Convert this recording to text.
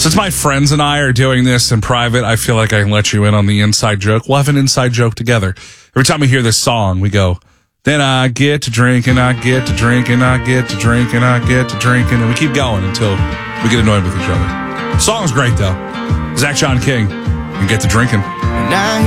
Since my friends and I are doing this in private, I feel like I can let you in on the inside joke. We'll have an inside joke together. Every time we hear this song, we go, then I get to drinking, I get to drinking, I get to drinking, I get to drinking, and we keep going until we get annoyed with each other. The song's great, though. Zach John King, and get to drinking. Now